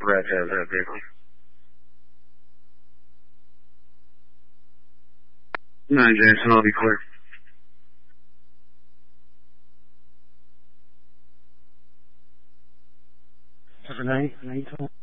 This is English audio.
Red has that vehicle. 9 Jason, I'll be clear. Cover 9, 9,